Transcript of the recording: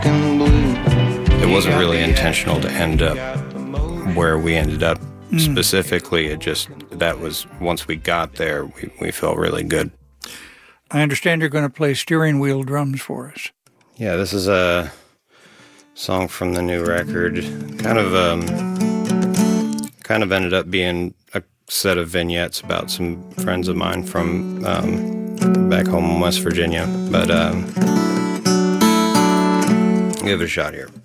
and blue. It wasn't really intentional to end up where we ended up specifically. It just, that was, once we got there, we felt really good. I understand you're going to play steering wheel drums for us. Yeah, this is a song from the new record. Kind of ended up being a set of vignettes about some friends of mine from back home in West Virginia. But give it a shot here.